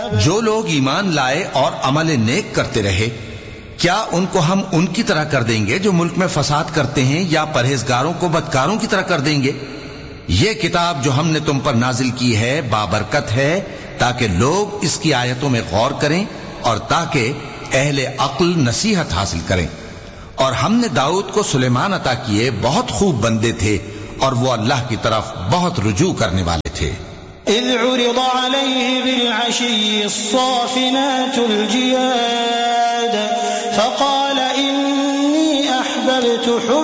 जो लोग ईमान लाए और अमल नेक करते रहे, क्या उनको हम उनकी तरह कर देंगे जो मुल्क में फसाद करते हैं, या परहेजगारों को बदकारों की तरह कर देंगे? ये किताब जो हमने तुम पर नाजिल की है बाबरकत है, ताकि लोग इसकी आयतों में गौर करें और ताकि अहले अक्ल नसीहत हासिल करें। और हमने दाऊद को सुलेमान अता किए, बहुत खूब बंदे थे और वो अल्लाह की तरफ बहुत रुजू करने वाले थे। इज़ उरिद अलैहि बिलअशी अस्साफिनातुल जियाद फक़ाल इन्नी अहबब्तु